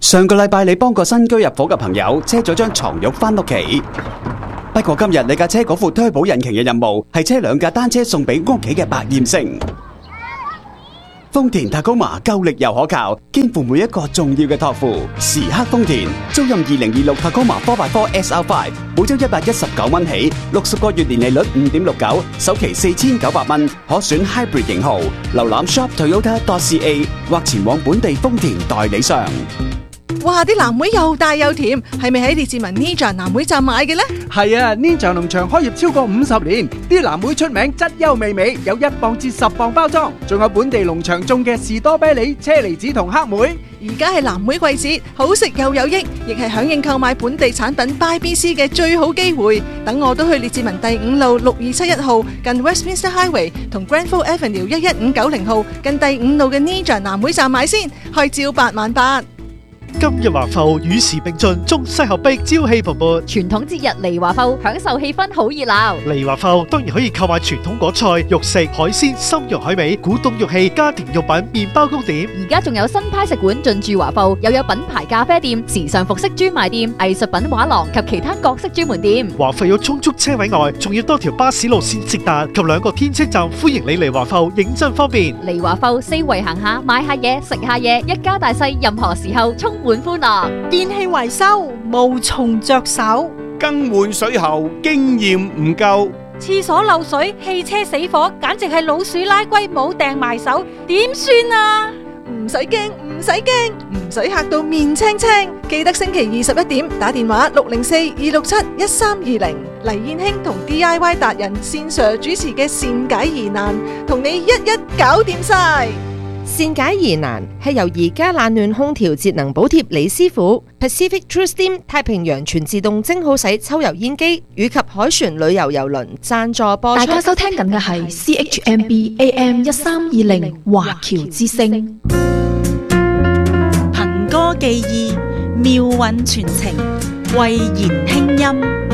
上個禮拜你幫個新居入伙嘅朋友車咗張床褥返屋企，不過今日你架車嗰副推保引擎嘅任務係車2架單車送俾屋企嘅百厭星。豐田Tacoma夠力又可靠，肩負每一個重要嘅託付。時刻豐田，租賃2026 Tacoma 4x4 SR5，每周119蚊起，60個月年利率5.69%，首期4900蚊，可選 Hybrid 型號。瀏覽 shop.toyota.ca 或前往本地豐田代理商。 哇！啲藍莓又大又甜，係咪喺列治文 Ninja 藍莓站買嘅呢？ 係啊，Ninja 農場開業超過50年，啲藍莓出名質優味美，有1磅至10磅包裝，仲有本地農場種嘅士多啤梨、車厘子同黑莓。 而家係藍莓季節，好食又有益，亦係響應購買本地產品 Buy BC 嘅最好機會。等我都去列治文第5路6271號近 Westminster Highway 同 Granville Avenue 11590號近第5路嘅 Ninja 藍莓站買先，開招88000。 今日華埠與時並進，中西合璧，朝氣蓬勃。 傳統節日嚟華埠，享受氣氛好熱鬧。 嚟華埠當然可以購買傳統果菜、肉食、海鮮、參茸海味、古董玉器、家庭用品、麵包糕點。 而家仲有新派食館進駐華埠，又有品牌咖啡店、時尚服飾專賣店、藝術品畫廊及其他各式專門店。 華埠有充足車位外，仲要多條巴士路線直達及2個天車站，歡迎你嚟華埠，認真方便。 嚟華埠四圍行下，買下嘢，食下嘢，一家大細任何時候充滿歡樂。 電器維修無從着手， 更換水喉經驗唔夠， 廁所漏水、汽車死火，簡直係老鼠拉龜冇掟埋手，點算啊？ 唔使驚，唔使驚，唔使嚇到面青青。記得星期21點打電話604-267-1320，黎燕卿同 DIY 達人線上主持嘅善解疑難，同你一一搞掂晒。 善解疑難係由而家冷暖空調節能補貼李師傅、Pacific TruSteam 太平洋全自動蒸好洗抽油煙機以及海船旅遊郵輪贊助播出。 大家收聽緊嘅係 CHMB AM 1320華僑之聲。 憑歌寄意，妙韻傳情，慧言輕音。